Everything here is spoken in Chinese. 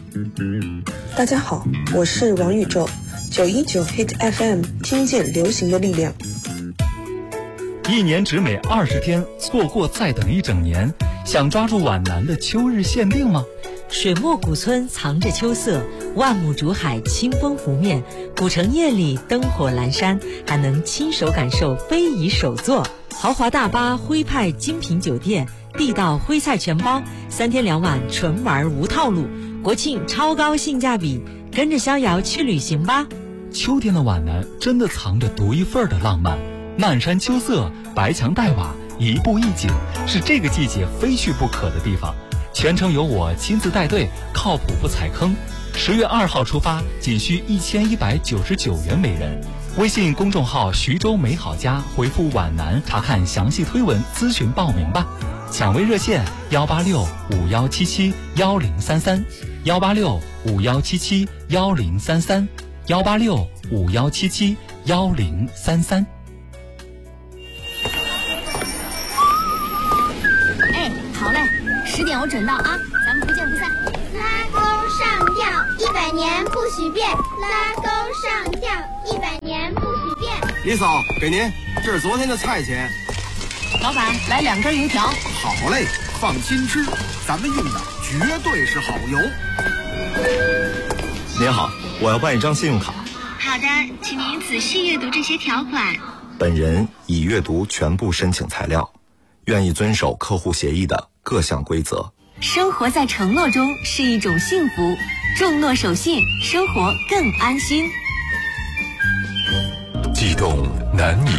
大家好，我是王宇宙，919 Hit FM 听见流行的力量。 一年只美20天，错过再等一整年。想抓住皖南的秋日限定吗？ 水墨古村藏着秋色，万亩竹海清风拂面，古城夜里灯火阑珊，还能亲手感受非遗手作。豪华大巴徽派精品酒店，地道徽菜全包，3天2晚纯玩无套路，国庆超高性价比，跟着逍遥去旅行吧。 秋天的皖南真的藏着独一份的浪漫，漫山秋色，白墙黛瓦，一步一景，是这个季节非去不可的地方。全程由我亲自带队，靠谱不踩坑。10月2号出发，仅需1199元每人。微信公众号徐州美好家回复皖南查看详细推文，咨询报名吧。抢位热线18651771033 18651771033 18651771033。 好嘞，10点我准到啊，咱们不见不散。 拉钩上吊，100年不许变。拉钩上吊，100年不许变。 李嫂，给您，这是昨天的菜钱。 老板，来2根油条。 好嘞，放心吃，咱们用的绝对是好油。 您好，我要办一张信用卡。 好的，请您仔细阅读这些条款。 本人已阅读全部申请材料，愿意遵守客户协议的各项规则。 生活在承诺中是一种幸福，重诺守信，生活更安心。 悸动难以